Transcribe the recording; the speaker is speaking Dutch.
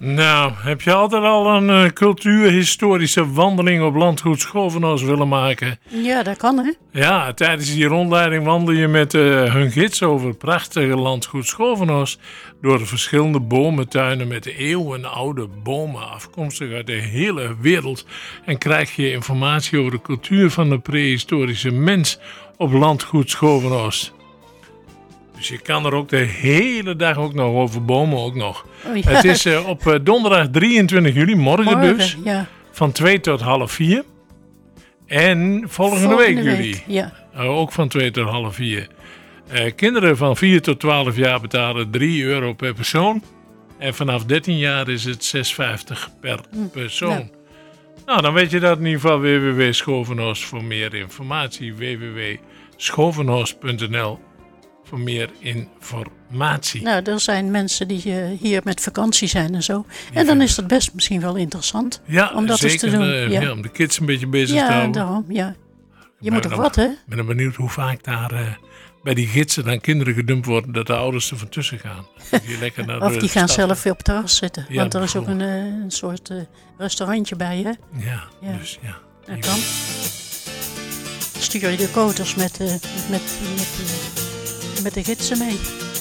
Nou, heb je altijd al een cultuurhistorische wandeling op landgoed Schovenhorst willen maken? Ja, dat kan, hè? Ja, tijdens die rondleiding wandel je met hun gids over het prachtige landgoed Schovenhorst door de verschillende bomentuinen met eeuwenoude bomen afkomstig uit de hele wereld en krijg je informatie over de cultuur van de prehistorische mens op landgoed Schovenhorst. Dus je kan er ook de hele dag ook nog over bomen ook nog. Oh, ja. Het is op donderdag 23 juli, morgen dus, ja. van 2 tot half 4. En volgende week jullie. Ja. Ook van 2 tot half 4. Kinderen van 4 tot 12 jaar betalen €3 per persoon. En vanaf 13 jaar is het €6,50 per persoon. Ja. Nou, dan weet je dat in ieder geval www.schovenhorst voor meer informatie. www.schovenhorst.nl voor meer informatie. Nou, er zijn mensen die hier met vakantie zijn en zo. En dan is dat best misschien wel interessant om dat zeker, eens te doen. Ja, om de kids een beetje bezig te Ja, houden. daarom, ja. Je ben moet toch dan- wat, hè? Ik ben dan benieuwd hoe vaak daar bij die gidsen dan kinderen gedumpt worden dat de ouders er van tussen gaan. Dat die lekker naar Of de die gaan stad- zelf weer op het terras zitten. Ja, Want er is ook bijvoorbeeld. een soort restaurantje bij, hè? Ja, Ja. dus ja. Dat kan. Stuur je de koters met de gidsen mee.